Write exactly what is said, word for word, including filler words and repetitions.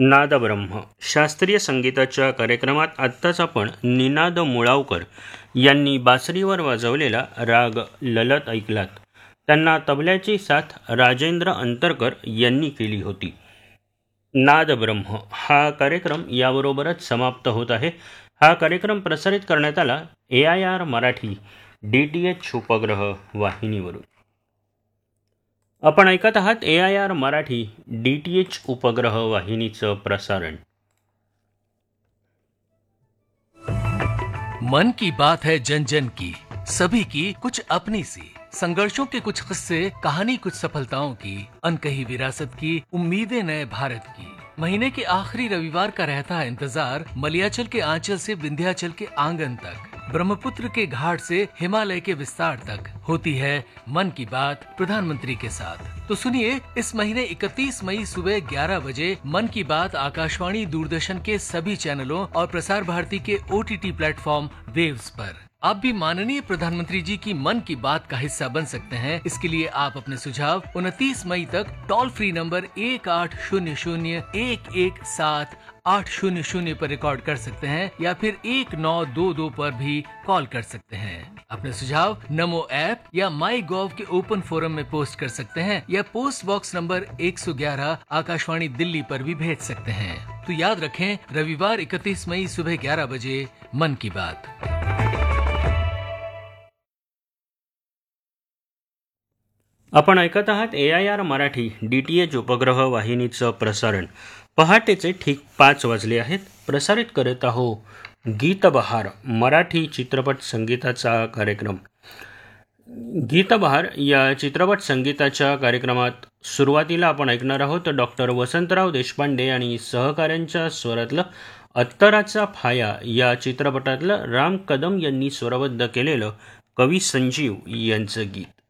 नादब्रह्म शास्त्रीय संगीताच्या कार्यक्रमात आत्ताच आपण निनाद मुळावकर यांनी बासरीवर वाजवलेला राग ललत ऐकलात. त्यांना तबल्याची साथ राजेंद्र अंतरकर यांनी केली होती. नादब्रह्म हा कार्यक्रम याबरोबरच समाप्त होत आहे. हा कार्यक्रम प्रसारित करण्यात आला ए I R Marathi D T H उपग्रह वाहिनीवरून. आपण ऐकत आहात ए I R Marathi D T H उपग्रह वाहिनीचं प्रसारण. मन की बात है जन जन की, सभी की कुछ अपनी सी, संघर्षों के कुछ किस्से, कहानी कुछ सफलताओं की, अनकही विरासत की, उम्मीदें नए भारत की. महीने के आखिरी रविवार का रहता है इंतजार, मलयाचल के आंचल से विंध्याचल के आंगन तक, ब्रह्मपुत्र के घाट से हिमालय के विस्तार तक होती है मन की बात प्रधानमंत्री के साथ. तो सुनिए, इस महीने इकतीस मई सुबह ग्यारह बजे मन की बात आकाशवाणी दूरदर्शन के सभी चैनलों और प्रसार भारती के O T T platform waves पर. आप भी माननीय प्रधानमंत्री जी की मन की बात का हिस्सा बन सकते हैं. इसके लिए आप अपने सुझाव उनतीस मई तक टोल फ्री नंबर एक आठ शून्य शून्य एक एक सात आठ शून्य शून्य पर रिकॉर्ड कर सकते हैं या फिर एक नौ दो दो पर भी कॉल कर सकते हैं. अपने सुझाव नमो ऐप या माई गॉव के ओपन फोरम में पोस्ट कर सकते हैं या पोस्ट बॉक्स नंबर एक सौ ग्यारह आकाशवाणी दिल्ली पर भी भेज सकते हैं. तो याद रखें, रविवार इकतीस मई सुबह ग्यारह बजे मन की बात. आपण ऐकत आहात ए I R Marathi D T H उपग्रह वाहिनीचं प्रसारण. पहाटेचे ठीक पाच वाजले आहेत. प्रसारित करत आहो गीतबहार मराठी चित्रपट संगीताचा कार्यक्रम. गीतबहार या चित्रपट संगीताच्या कार्यक्रमात सुरुवातीला आपण ऐकणार आहोत डॉक्टर वसंतराव देशपांडे आणि सहकाऱ्यांच्या स्वरातलं अत्तराचा फाया या चित्रपटातलं राम कदम यांनी स्वरबद्ध केलेलं कवी संजीव यांचं गीत.